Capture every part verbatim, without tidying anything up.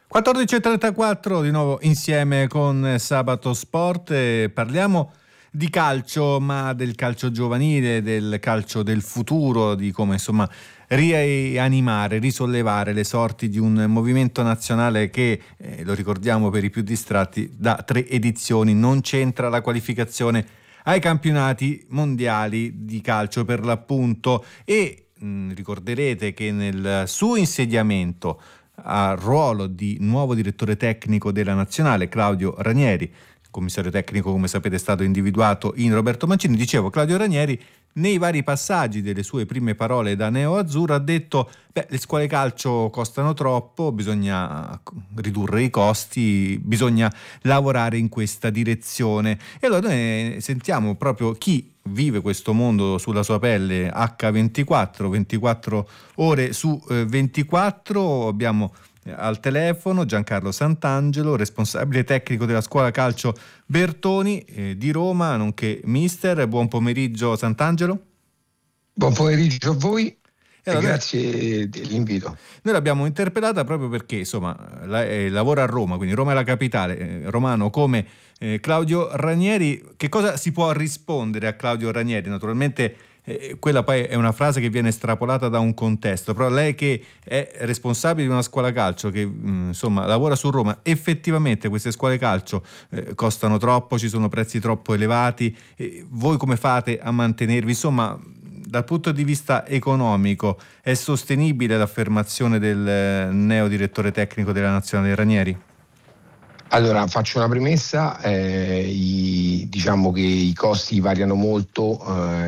quattordici e trentaquattro di nuovo insieme con Sabato Sport, e parliamo di calcio, ma del calcio giovanile, del calcio del futuro, di come insomma rianimare, risollevare le sorti di un movimento nazionale che, eh, lo ricordiamo per i più distratti, da tre edizioni non c'entra la qualificazione ai campionati mondiali di calcio per l'appunto, e mh, ricorderete che nel suo insediamento al ruolo di nuovo direttore tecnico della nazionale Claudio Ranieri, il commissario tecnico come sapete è stato individuato in Roberto Mancini. Dicevo, Claudio Ranieri nei vari passaggi delle sue prime parole da neo-azzurro ha detto: beh, le scuole calcio costano troppo, bisogna ridurre i costi, bisogna lavorare in questa direzione. E allora noi sentiamo proprio chi vive questo mondo sulla sua pelle acca ventiquattro, ventiquattro ore su eh, ventiquattro. Abbiamo eh, al telefono Giancarlo Santangelo, responsabile tecnico della scuola calcio Bertoni eh, di Roma, nonché mister. Buon pomeriggio Santangelo. Buon pomeriggio a voi. E allora, grazie dell'invito. Noi l'abbiamo interpellata proprio perché insomma la, eh, lavora a Roma, quindi Roma è la capitale, eh, romano come eh, Claudio Ranieri. Che cosa si può rispondere a Claudio Ranieri? Naturalmente eh, quella poi è una frase che viene estrapolata da un contesto, però lei che è responsabile di una scuola calcio che mh, insomma lavora su Roma, effettivamente queste scuole calcio eh, costano troppo, ci sono prezzi troppo elevati, eh, voi come fate a mantenervi? Insomma, dal punto di vista economico è sostenibile l'affermazione del neo direttore tecnico della nazionale Ranieri? Allora, faccio una premessa, eh, i, diciamo che i costi variano molto,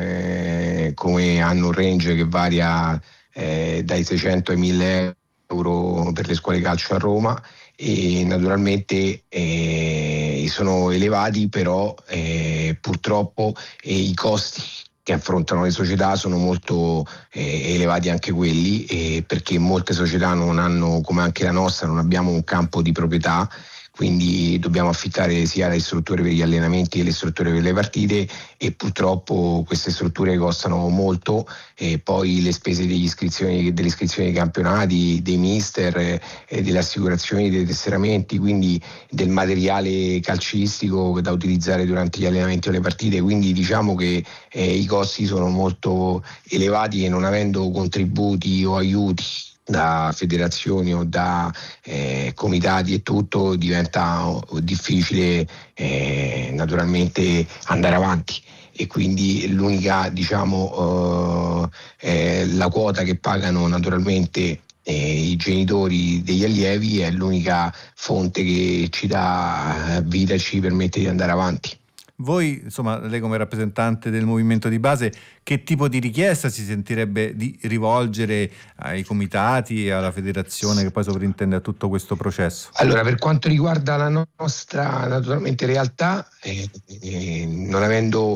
eh, come hanno un range che varia eh, dai seicento ai mille euro per le scuole calcio a Roma, e naturalmente eh, sono elevati, però eh, purtroppo eh, i costi che affrontano le società sono molto eh, elevati anche quelli, eh, perché molte società non hanno, come anche la nostra, non abbiamo un campo di proprietà, quindi dobbiamo affittare sia le strutture per gli allenamenti che le strutture per le partite, e purtroppo queste strutture costano molto, e poi le spese degli iscrizioni, delle iscrizioni ai campionati, dei mister, eh, delle assicurazioni, dei tesseramenti, quindi del materiale calcistico da utilizzare durante gli allenamenti o le partite, quindi diciamo che eh, i costi sono molto elevati, e non avendo contributi o aiuti da federazioni o da eh, comitati e tutto, diventa difficile eh, naturalmente andare avanti, e quindi l'unica, diciamo, eh, eh, la quota che pagano naturalmente eh, i genitori degli allievi è l'unica fonte che ci dà vita e ci permette di andare avanti. Voi, insomma, lei come rappresentante del movimento di base, che tipo di richiesta si sentirebbe di rivolgere ai comitati e alla federazione che poi sovrintende a tutto questo processo? Allora, per quanto riguarda la nostra naturalmente realtà, eh, eh, non avendo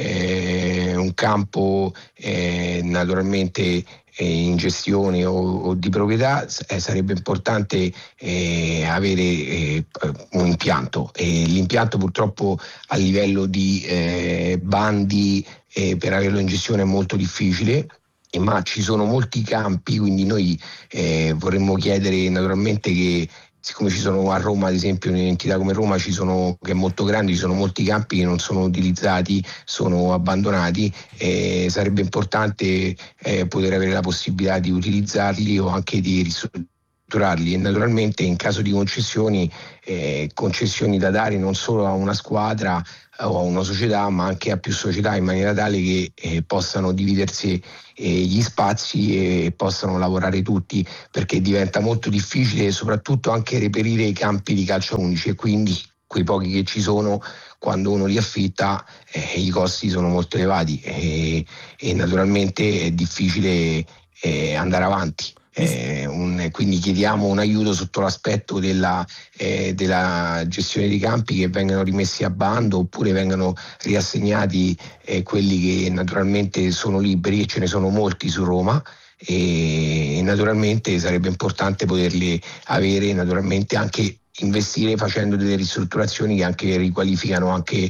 eh, un campo eh, naturalmente in gestione o, o di proprietà, eh, sarebbe importante eh, avere eh, un impianto, e l'impianto purtroppo a livello di eh, bandi eh, per averlo in gestione è molto difficile, ma ci sono molti campi, quindi noi eh, vorremmo chiedere naturalmente che, siccome ci sono a Roma, ad esempio in un'entità come Roma, ci sono, che è molto grande, ci sono molti campi che non sono utilizzati, sono abbandonati, e sarebbe importante eh, poter avere la possibilità di utilizzarli o anche di ristrutturarli, e naturalmente in caso di concessioni, eh, concessioni da dare non solo a una squadra o a una società, ma anche a più società, in maniera tale che eh, possano dividersi eh, gli spazi e possano lavorare tutti, perché diventa molto difficile soprattutto anche reperire i campi di calcio unici, e quindi quei pochi che ci sono, quando uno li affitta, eh, i costi sono molto elevati, e, e naturalmente è difficile eh, andare avanti. Eh, un, quindi chiediamo un aiuto sotto l'aspetto della, eh, della gestione dei campi, che vengano rimessi a bando oppure vengano riassegnati eh, quelli che naturalmente sono liberi, e ce ne sono molti su Roma, e, e naturalmente sarebbe importante poterli avere, naturalmente anche investire facendo delle ristrutturazioni che anche riqualificano anche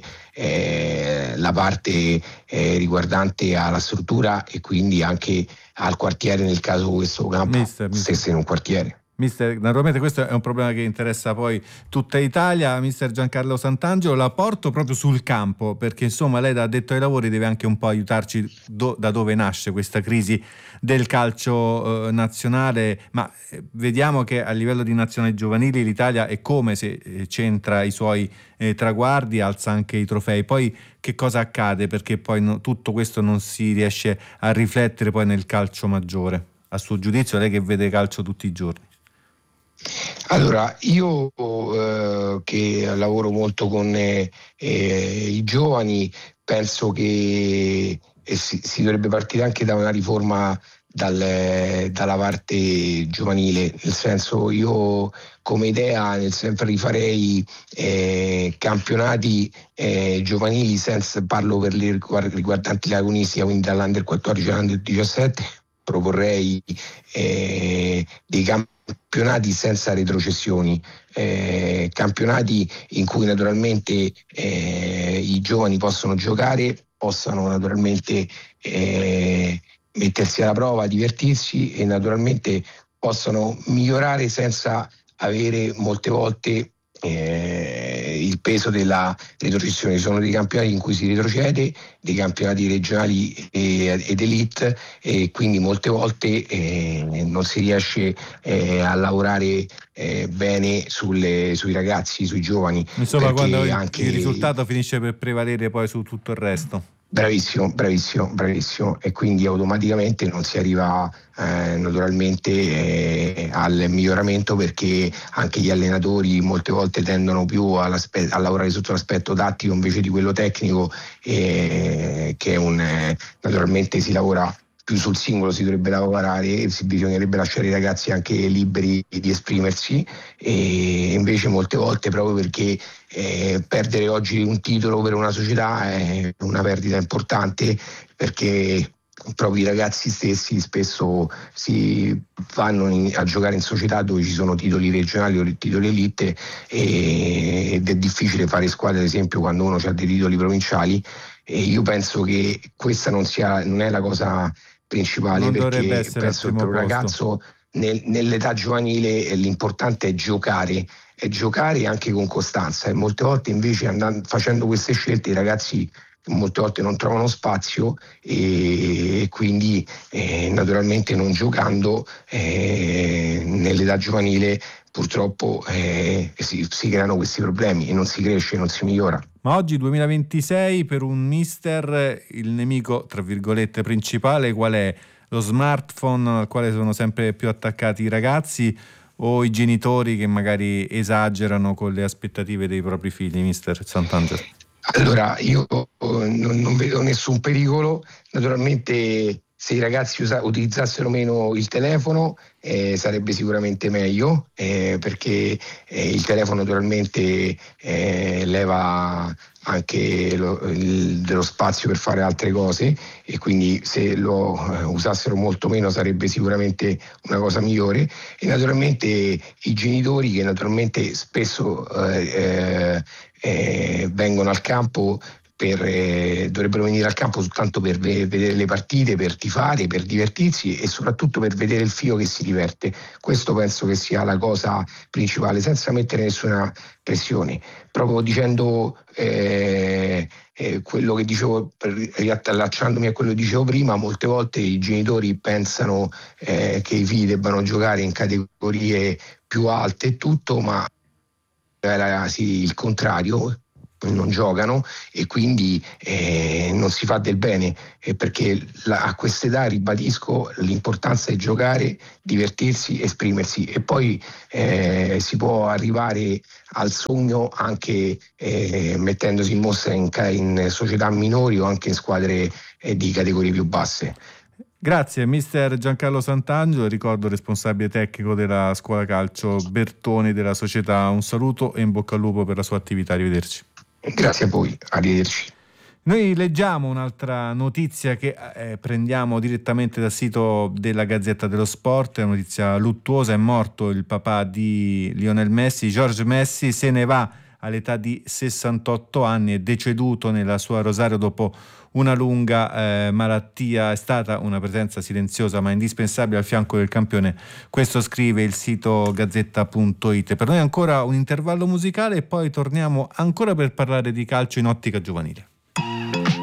eh, la parte eh, riguardante alla struttura, e quindi anche al quartiere, nel caso questo campo mister, mister. stesse in un quartiere. Mister, naturalmente questo è un problema che interessa poi tutta Italia. Mister Giancarlo Sant'Angelo, la porto proprio sul campo, perché insomma lei da addetto ai lavori deve anche un po' aiutarci do, da dove nasce questa crisi del calcio eh, nazionale, ma eh, vediamo che a livello di nazionali giovanili l'Italia è come se eh, centra i suoi eh, traguardi, alza anche i trofei. Poi che cosa accade? Perché poi no, tutto questo non si riesce a riflettere poi nel calcio maggiore. A suo giudizio, lei che vede calcio tutti i giorni. Allora, io eh, che lavoro molto con eh, eh, i giovani, penso che eh, si, si dovrebbe partire anche da una riforma dal, dalla parte giovanile, nel senso, io come idea nel sempre rifarei eh, campionati eh, giovanili, senza, parlo per le riguardanti l'agonistica, quindi dall'Under quattordici all'Under diciassette, proporrei eh, dei campionati senza retrocessioni, eh, campionati in cui naturalmente eh, i giovani possono giocare, possano naturalmente eh, mettersi alla prova, divertirsi e naturalmente possono migliorare senza avere molte volte eh, il peso della retrocessione. Sono dei campionati in cui si retrocede, dei campionati regionali e, ed elite, e quindi molte volte eh, non si riesce eh, a lavorare eh, bene sulle, sui ragazzi, sui giovani. Insomma, quando il, anche il risultato finisce per prevalere poi su tutto il resto. Bravissimo, bravissimo, bravissimo, e quindi automaticamente non si arriva eh, naturalmente eh, al miglioramento, perché anche gli allenatori molte volte tendono più a lavorare sotto l'aspetto tattico invece di quello tecnico, eh, che è un, eh, naturalmente si lavora più sul singolo, si dovrebbe lavorare, si bisognerebbe lasciare i ragazzi anche liberi di esprimersi, e invece molte volte, proprio perché eh, perdere oggi un titolo per una società è una perdita importante, perché proprio i ragazzi stessi spesso si vanno in, a giocare in società dove ci sono titoli regionali o titoli elite, e, ed è difficile fare squadre, ad esempio quando uno ha dei titoli provinciali, e io penso che questa non sia non è la cosa principale, non perché penso che per un posto. ragazzo nel, nell'età giovanile l'importante è giocare, è giocare anche con costanza, e molte volte invece andando, facendo queste scelte i ragazzi molte volte non trovano spazio, e, e quindi eh, naturalmente non giocando eh, nell'età giovanile purtroppo eh, si, si creano questi problemi e non si cresce, non si migliora. Ma oggi duemilaventisei per un mister il nemico tra virgolette principale qual è? Lo smartphone al quale sono sempre più attaccati i ragazzi, o i genitori che magari esagerano con le aspettative dei propri figli, mister Sant'Angelo? Allora, io non, non vedo nessun pericolo, naturalmente se i ragazzi usa, utilizzassero meno il telefono eh, sarebbe sicuramente meglio, eh, perché eh, il telefono naturalmente eh, leva anche lo, il, dello spazio per fare altre cose, e quindi se lo eh, usassero molto meno sarebbe sicuramente una cosa migliore. E naturalmente i genitori, che naturalmente spesso eh, eh, eh, vengono al campo per, eh, dovrebbero venire al campo soltanto per ve- vedere le partite, per tifare, per divertirsi e soprattutto per vedere il figlio che si diverte. Questo penso che sia la cosa principale, senza mettere nessuna pressione, proprio dicendo eh, eh, quello che dicevo, riallacciandomi a quello che dicevo prima. Molte volte i genitori pensano eh, che i figli debbano giocare in categorie più alte e tutto, ma era sì, il contrario, non giocano, e quindi eh, non si fa del bene, eh, perché la, a quest'età, ribadisco, l'importanza è giocare, divertirsi, esprimersi, e poi eh, si può arrivare al sogno anche eh, mettendosi in mostra in, in società minori o anche in squadre eh, di categorie più basse. Grazie mister Giancarlo Sant'Angelo, ricordo responsabile tecnico della scuola calcio Bertoni della società. Un saluto e in bocca al lupo per la sua attività, arrivederci. Grazie a voi, arrivederci. Noi leggiamo un'altra notizia che eh, prendiamo direttamente dal sito della Gazzetta dello Sport, è una notizia luttuosa. È morto il papà di Lionel Messi, George Messi, se ne va all'età di sessantotto anni, è deceduto nella sua Rosario dopo una lunga eh, malattia. È stata una presenza silenziosa ma indispensabile al fianco del campione, questo scrive il sito gazzetta punto it. Per noi ancora un intervallo musicale e poi torniamo ancora per parlare di calcio in ottica giovanile.